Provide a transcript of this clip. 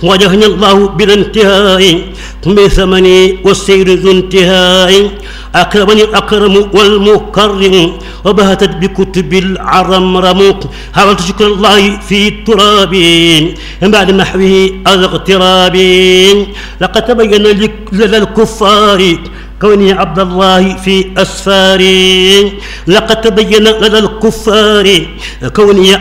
وجهني الله بلا انتهاء بثمني والسير ذو انتهاء أكرمني الأكرم والمكرم وبهتت بكتب العرمرم حاولت شكر الله في التراب بعد محوه الاغتراب لقد تبين لدى الكفار كوني عبد الله في أسفاري لقد تبين لدى الكفار كوني